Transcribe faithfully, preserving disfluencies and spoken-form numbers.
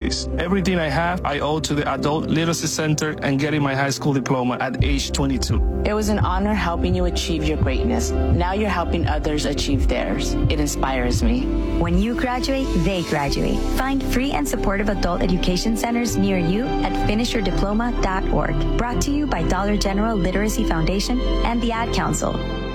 opportunities. Everything I have, I owe to the Adult Literacy Center and getting my high school diploma at age twenty-two. It was an honor helping you achieve your greatness. Now you're helping others achieve theirs. It inspires me. When you graduate, they graduate. Find free and supportive adult education centers near you at finish your diploma dot org. Brought to you by Dollar General Literacy Foundation and the Ad Council.